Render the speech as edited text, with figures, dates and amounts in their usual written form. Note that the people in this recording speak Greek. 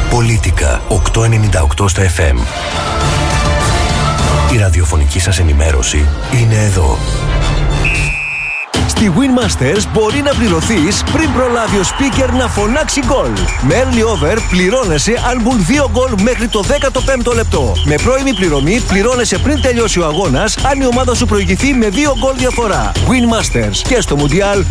Πολίτικα 898 στα FM. Η ραδιοφωνική σας ενημέρωση είναι εδώ. Στη Win Masters μπορεί να πληρωθείς πριν προλάβει ο speaker να φωνάξει γκολ. Με early over πληρώνεσαι αν μπουν 2 γκολ μέχρι το 15ο λεπτό. Με πρώιμη πληρωμή πληρώνεσαι πριν τελειώσει ο αγώνας αν η ομάδα σου προηγηθεί με 2 γκολ διαφορά. Win Masters και στο Mundial